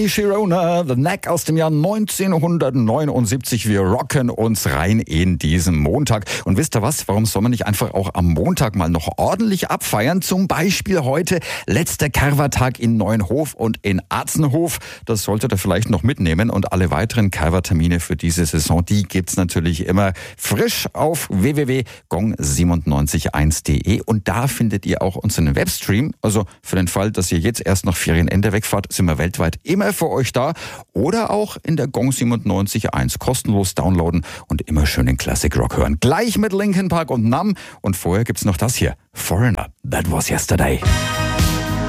Sharona, The Knack aus dem Jahr 1979. Wir rocken uns rein in diesen Montag. Und wisst ihr was? Warum soll man nicht einfach auch am Montag mal noch ordentlich abfeiern? Zum Beispiel heute letzter Kerwa-Tag in Neuenhof und in Atzenhof. Das solltet ihr vielleicht noch mitnehmen. Und alle weiteren Kerwa-Termine für diese Saison, die gibt's natürlich immer frisch auf www.gong971.de. Und da findet ihr auch unseren Webstream. Also für den Fall, dass ihr jetzt erst nach Ferienende wegfahrt, sind wir weltweit immer für euch da. Oder auch in der Gong 97.1 kostenlos downloaden und immer schön den Classic Rock hören. Gleich mit Linkin Park und Numb. Und vorher gibt's noch das hier. Foreigner, That Was Yesterday.